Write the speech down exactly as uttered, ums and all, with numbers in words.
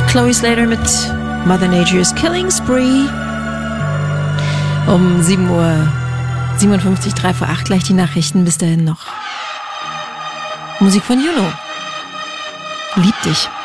Chloe Slater mit Mother Nature's Killing Spree. Um sieben Uhr siebenundfünfzig, drei vor acht, gleich die Nachrichten. Bis dahin noch Musik von Juno. Lieb dich.